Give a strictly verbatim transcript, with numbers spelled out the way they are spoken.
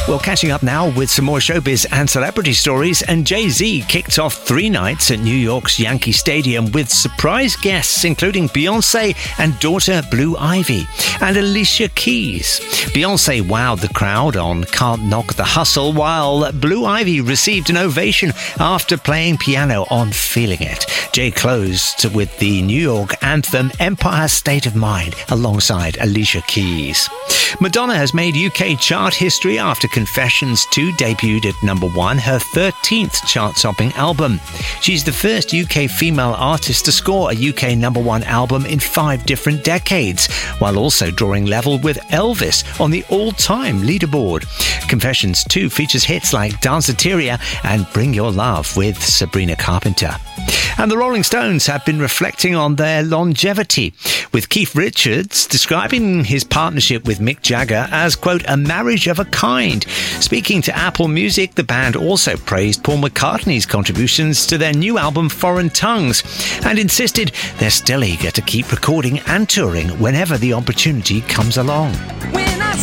Well, catching up now with some more showbiz and celebrity stories, and Jay-Z kicked off three nights at New York's Yankee Stadium with surprise guests including Beyoncé and daughter Blue Ivy and Alicia Keys. Beyoncé wowed the crowd on Can't Knock the Hustle, while Blue Ivy received an ovation after playing piano on Feeling It. Jay closed with the New York anthem Empire State of Mind alongside Alicia Keys. Madonna has made U K chart history after Confessions two debuted at number one, her thirteenth chart-topping album. She's the first U K female artist to score a U K number one album in five different decades, while also drawing level with Elvis on the all-time leaderboard. Confessions two features hits like Danceteria and Bring Your Love with Sabrina Carpenter. And the Rolling Stones have been reflecting on their longevity, with Keith Richards describing his partnership with Mick Jagger as, quote, a marriage of a kind. Speaking to Apple Music, the band also praised Paul McCartney's contributions to their new album Foreign Tongues and insisted they're still eager to keep recording and touring whenever the opportunity comes along. When I